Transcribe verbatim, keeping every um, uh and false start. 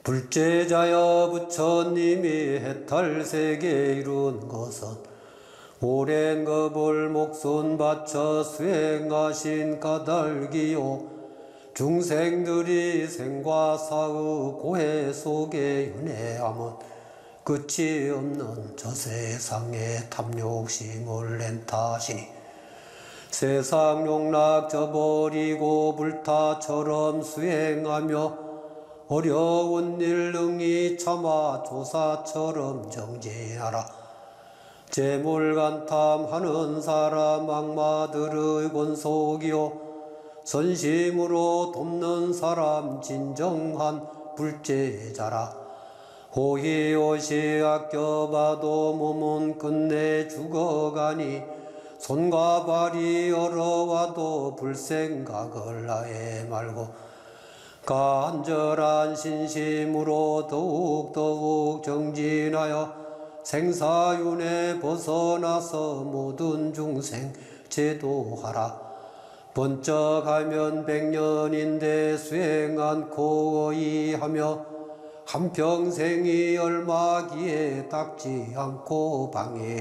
불제자여 부처님이 해탈세계 이룬 것은 오랜 겁을 목손 바쳐 수행하신 까닭이요 중생들이 생과 사의 고해 속에 윤회함은 끝이 없는 저 세상에 탐욕심을 낸 탓이니 세상 용락 저버리고 불타처럼 수행하며 어려운 일 능히 참아 조사처럼 정진하라. 재물간탐하는 사람 악마들의 권속이요 선심으로 돕는 사람 진정한 불제자라. 호의호시 아껴봐도 몸은 끝내 죽어가니 손과 발이 얼어와도 불생각을 하에 말고 간절한 신심으로 더욱더욱 정진하여 생사윤회 벗어나서 모든 중생 제도하라. 번쩍하면 백년인데 수행 않고 의하며 한평생이 얼마기에 닦지 않고 방해